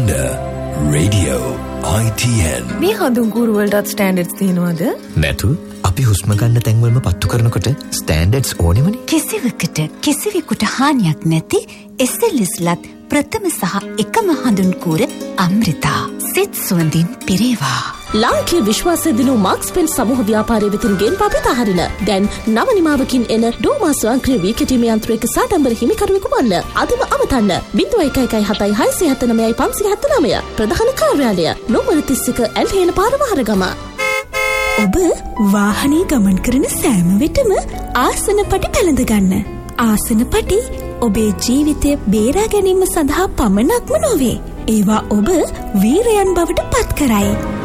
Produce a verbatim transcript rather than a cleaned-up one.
Gana Radio I T N. මේ හඳුන්ගුරු වලටත් standards තියෙනවද? නැතු. අපි හුස්ම ගන්න තැන්වලම පත්තු කරනකොට ස්ටෑන්ඩඩ්ස් ඕනෙමනේ. කිසිවකට කිසිවෙකුට හානියක් නැති එස් එල් එස්-ලත් ප්‍රථම සහ එකම හඳුන්කූර අමෘතා. සිත් සුවඳින් පිරේවා. ලාංකීය විශ්වාසය දිනු මාක්ස් පෙන් සමූහ ව්‍යාපාරයේ වෙතින් ගෙන් පබිත හරින දැන් නව නිමාවකින් එන ඩෝමා ස්වයංක්‍රීය වීකටීමේ යන්ත්‍රයක සාඩම්බර හිමිකරුවෙකු වන්න. අදම අමතන්න ज़ीरो एक एक सात छह सात नौ पाँच सात नौ ප්‍රධාන කාර්යාලය නෝමර තිස් එක ඇල්හේන පාර වහරගම. ඔබ වාහනේ ගමන් කරන සෑම විටම ආසන පටි පැළඳ ගන්න. ආසන පටි ඔබේ ජීවිතය බේරා ගැනීම සඳහා පමණක්ම නොවේ. ඒවා ඔබ වීරයන් බවට පත් කරයි.